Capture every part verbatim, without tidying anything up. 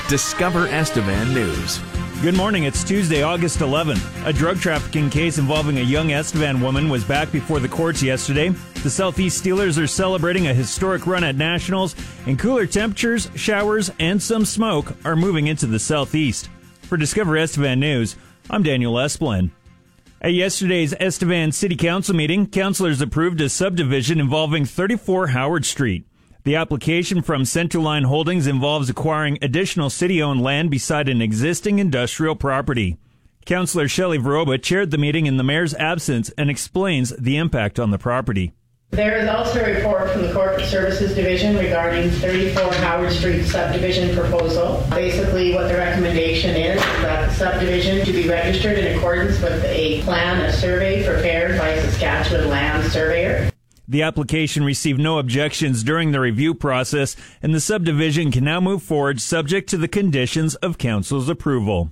Discover Estevan News. Good morning. It's Tuesday, August eleventh. A drug trafficking case involving a young Estevan woman was back before the courts yesterday. The Southeast Steelers are celebrating a historic run at Nationals, and cooler temperatures, showers, and some smoke are moving into the Southeast. For Discover Estevan News, I'm Daniel Esplin. At yesterday's Estevan City Council meeting, councilors approved a subdivision involving thirty-four Howard Street. The application from Centerline Holdings involves acquiring additional city-owned land beside an existing industrial property. Councillor Shelley Veroba chaired the meeting in the mayor's absence and explains the impact on the property. There is also a report from the Corporate Services Division regarding thirty-four Howard Street subdivision proposal. Basically, what the recommendation is, is that the subdivision to be registered in accordance with a plan of survey prepared by Saskatchewan Land Surveyor. The application received no objections during the review process, and the subdivision can now move forward subject to the conditions of council's approval.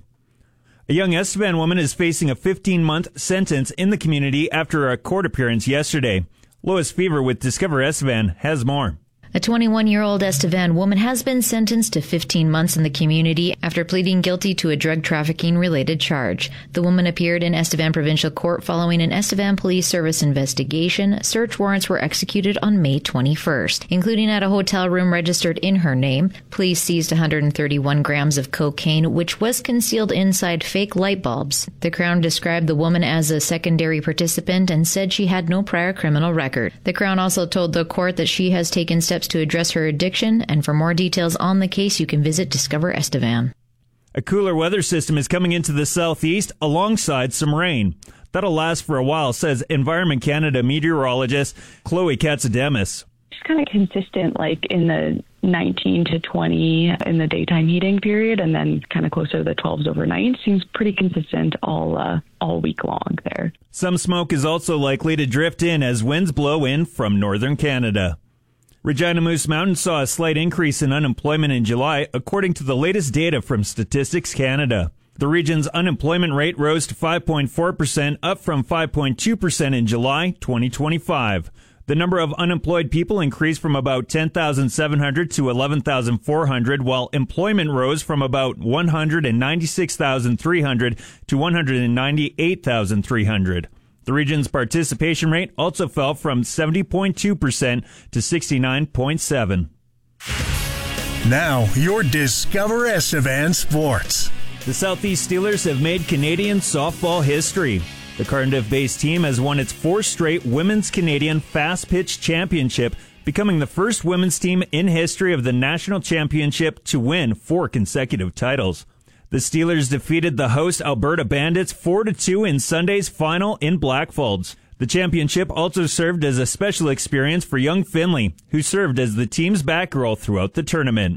A young Estevan woman is facing a fifteen-month sentence in the community after a court appearance yesterday. Lois Fever with Discover Estevan has more. A twenty-one-year-old Estevan woman has been sentenced to fifteen months in the community after pleading guilty to a drug trafficking-related charge. The woman appeared in Estevan Provincial Court following an Estevan Police Service investigation. Search warrants were executed on May twenty-first, including at a hotel room registered in her name. Police seized one hundred thirty-one grams of cocaine, which was concealed inside fake light bulbs. The Crown described the woman as a secondary participant and said she had no prior criminal record. The Crown also told the court that she has taken steps to address her addiction, and for more details on the case, you can visit Discover Estevan. A cooler weather system is coming into the southeast alongside some rain. That'll last for a while, says Environment Canada meteorologist Chloe Katsademis. It's kind of consistent, like in the nineteen to twenty in the daytime heating period, and then kind of closer to the twelves overnight. Seems pretty consistent all uh, all week long there. Some smoke is also likely to drift in as winds blow in from northern Canada. Regina Moose Mountain saw a slight increase in unemployment in July, according to the latest data from Statistics Canada. The region's unemployment rate rose to five point four percent, up from five point two percent in July twenty twenty-five. The number of unemployed people increased from about ten thousand seven hundred to eleven thousand four hundred, while employment rose from about one hundred ninety-six thousand three hundred to one hundred ninety-eight thousand three hundred. The region's participation rate also fell from seventy point two percent to sixty-nine point seven percent. Now, your Discover Estevan Sports. The Southeast Steelers have made Canadian softball history. The Cardiff-based team has won its fourth straight Women's Canadian Fast Pitch Championship, becoming the first women's team in history of the national championship to win four consecutive titles. The Steelers defeated the host Alberta Bandits four to two in Sunday's final in Blackfalds. The championship also served as a special experience for young Finley, who served as the team's back girl throughout the tournament.